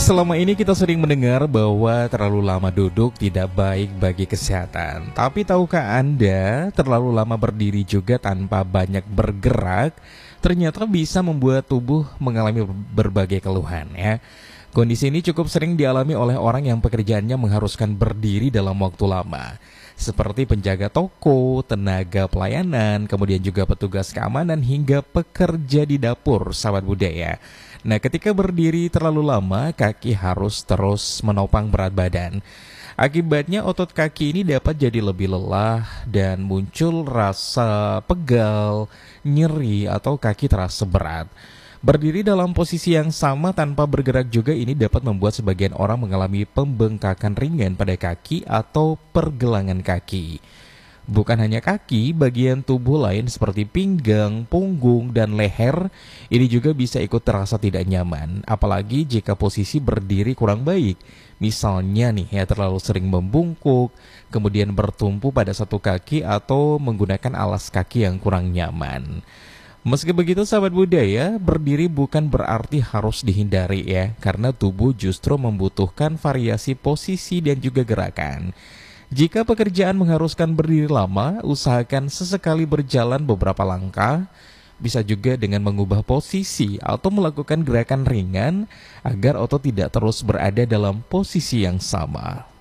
Selama ini kita sering mendengar bahwa terlalu lama duduk tidak baik bagi kesehatan. Tapi tahukah Anda, terlalu lama berdiri juga tanpa banyak bergerak ternyata bisa membuat tubuh mengalami berbagai keluhan ya. Kondisi ini cukup sering dialami oleh orang yang pekerjaannya mengharuskan berdiri dalam waktu lama, seperti penjaga toko, tenaga pelayanan, kemudian juga petugas keamanan hingga pekerja di dapur, sahabat budaya. Nah, ketika berdiri terlalu lama, kaki harus terus menopang berat badan. Akibatnya otot kaki ini dapat jadi lebih lelah dan muncul rasa pegal, nyeri, atau kaki terasa berat. Berdiri dalam posisi yang sama tanpa bergerak juga ini dapat membuat sebagian orang mengalami pembengkakan ringan pada kaki atau pergelangan kaki. Bukan hanya kaki, bagian tubuh lain seperti pinggang, punggung, dan leher ini juga bisa ikut terasa tidak nyaman. Apalagi jika posisi berdiri kurang baik. Misalnya nih ya, terlalu sering membungkuk, kemudian bertumpu pada satu kaki atau menggunakan alas kaki yang kurang nyaman. Meski begitu sahabat budaya, berdiri bukan berarti harus dihindari ya, karena tubuh justru membutuhkan variasi posisi dan juga gerakan. Jika pekerjaan mengharuskan berdiri lama, usahakan sesekali berjalan beberapa langkah, bisa juga dengan mengubah posisi atau melakukan gerakan ringan agar otot tidak terus berada dalam posisi yang sama.